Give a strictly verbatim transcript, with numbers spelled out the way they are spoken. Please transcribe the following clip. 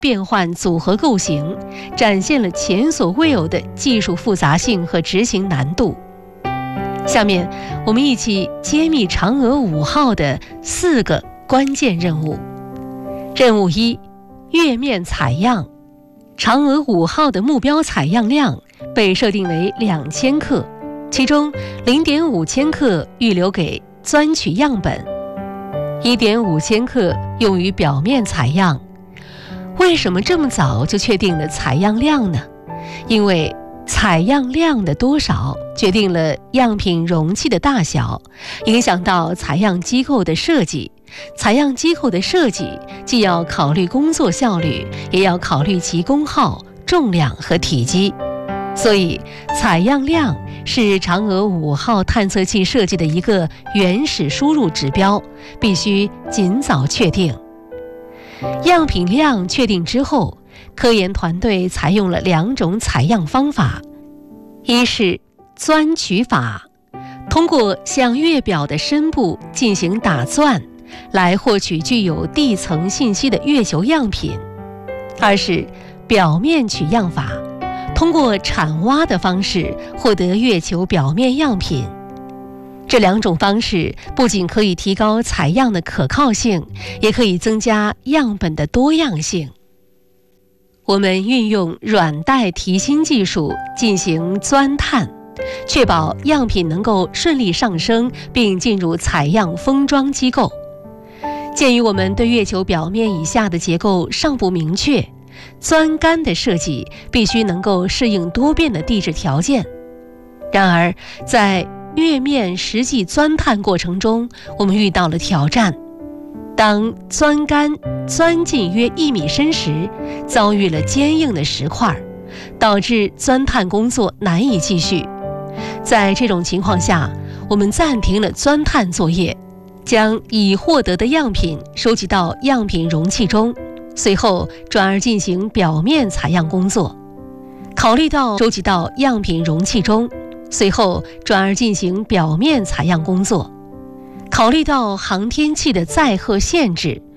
变换组合构型，展现了前所未有的技术复杂性和执行难度。下面我们一起揭秘嫦娥五号的四个关键任务。任务一：月面采样。嫦娥五号的目标采样量被设定为两千克，其中 零点五千克预留给钻取样本， 一点五千克用于表面采样。为什么这么早就确定了采样量呢？因为采样量的多少决定了样品容器的大小，影响到采样机构的设计。采样机构的设计既要考虑工作效率，也要考虑其功耗、重量和体积。所以采样量是嫦娥五号探测器设计的一个原始输入指标，必须尽早确定。样品量确定之后，科研团队采用了两种采样方法。一是钻取法，通过向月表的深部进行打钻，来获取具有地层信息的月球样品。二是表面取样法，通过铲挖的方式获得月球表面样品。这两种方式不仅可以提高采样的可靠性，也可以增加样本的多样性。我们运用软带提芯技术进行钻探，确保样品能够顺利上升并进入采样封装机构。鉴于我们对月球表面以下的结构尚不明确，钻杆的设计必须能够适应多变的地质条件。然而在月面实际钻探过程中，我们遇到了挑战。当钻杆钻进约一米深时，遭遇了坚硬的石块，导致钻探工作难以继续。在这种情况下，我们暂停了钻探作业，将已获得的样品收集到样品容器中，随后转而进行表面采样工作。考虑到收集到样品容器中，随后转而进行表面采样工作。考虑到航天器的载荷限制，